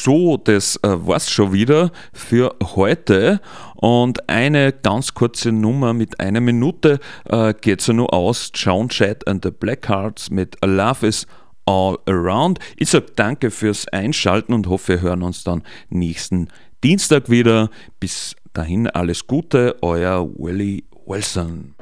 So, das war's schon wieder für heute. Und eine ganz kurze Nummer mit einer Minute geht ja nur aus. Joan Jett and the Blackhearts mit Love is All Around. Ich sage danke fürs Einschalten und hoffe, wir hören uns dann nächsten Dienstag wieder. Bis dahin alles Gute, euer Willie Wilson.